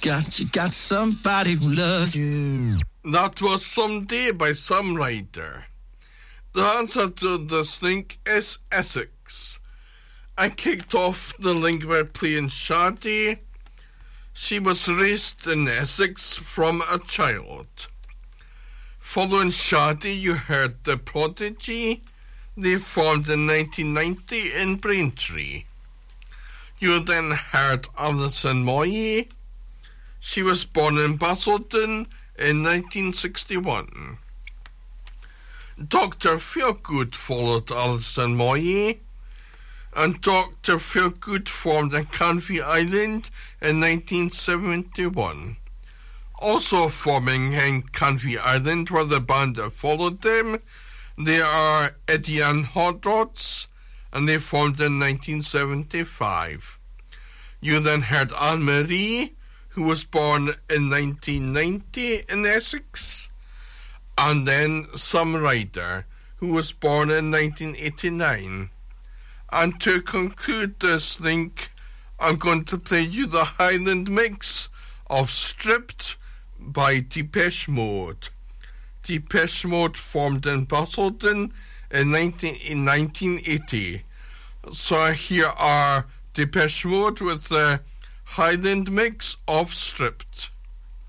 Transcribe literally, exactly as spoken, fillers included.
got, you got somebody who loves you. That was Someday by Some Rider. The answer to this link is Essex. I kicked off the link by playing Shadi. She was raised in Essex from a child. Following Shadi, you heard The Prodigy. They formed in nineteen ninety in Braintree. You then heard Alison Moyet. She was born in Basildon in nineteen sixty-one. Doctor Feelgood followed Alison Moyet, and Doctor Feelgood formed in Canvey Island in nineteen seventy-one. Also forming in Canvey Island were the band that followed them. They are Eddie and Hot Rods, and they formed in nineteen seventy-five. You then heard Anne-Marie, who was born in nineteen ninety in Essex, and then Some Rider, who was born in nineteen eighty-nine. And to conclude this link, I'm going to play you the Highland mix of Stripped by Depeche Mode. Depeche Mode formed in Basildon in nineteen eighty. So here are Depeche Mode with the Highland mix of Stripped.